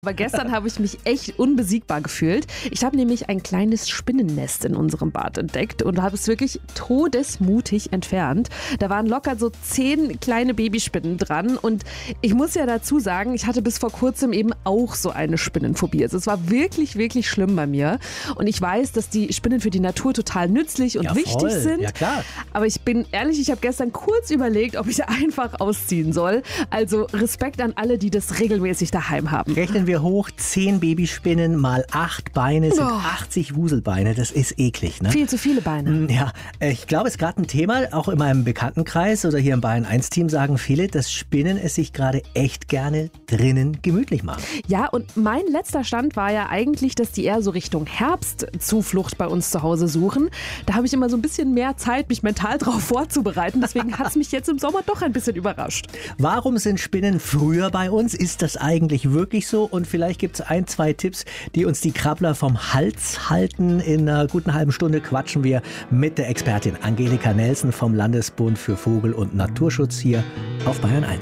Aber gestern habe ich mich echt unbesiegbar gefühlt. Ich habe nämlich ein kleines Spinnennest in unserem Bad entdeckt und habe es wirklich todesmutig entfernt. Da waren locker so 10 kleine Babyspinnen dran und ich muss ja dazu sagen, ich hatte bis vor kurzem eben auch so eine Spinnenphobie. Also es war wirklich, wirklich schlimm bei mir und ich weiß, dass die Spinnen für die Natur total nützlich und wichtig sind. Ja, klar. Aber ich bin ehrlich, ich habe gestern kurz überlegt, ob ich einfach ausziehen soll. Also Respekt an alle, die das regelmäßig daheim haben. Rechnen wir hoch, 10 Babyspinnen mal 8 Beine sind 80 Wuselbeine. Das ist eklig, ne? Viel zu viele Beine. Ja, ich glaube, es ist gerade ein Thema, auch in meinem Bekanntenkreis oder hier im Bayern 1 Team sagen viele, dass Spinnen es sich gerade echt gerne drinnen gemütlich machen. Ja, und mein letzter Stand war ja eigentlich, dass die eher so Richtung Herbst Zuflucht bei uns zu Hause suchen. Da habe ich immer so ein bisschen mehr Zeit, mich mental darauf vorzubereiten. Deswegen hat es mich jetzt im Sommer doch ein bisschen überrascht. Warum sind Spinnen früher bei uns? Ist das eigentlich wirklich so? Und vielleicht gibt es 1, 2 Tipps, die uns die Krabbler vom Hals halten. In einer guten halben Stunde quatschen wir mit der Expertin Angelika Nelson vom Landesbund für Vogel- und Naturschutz hier auf Bayern 1.